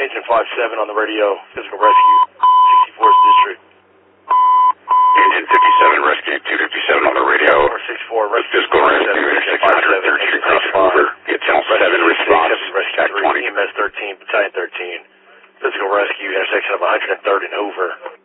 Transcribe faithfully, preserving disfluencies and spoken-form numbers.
Agent five seven on the radio, physical rescue, sixty-fourth District. Agent fifty-seven, rescue two fifty-seven on the radio. four sixty-four, rescue physical rescue, intersection one hundred third Street, cross over. Get channel seven response, rescue three, E M S thirteen, battalion thirteen. Physical rescue, intersection of one hundred third and over.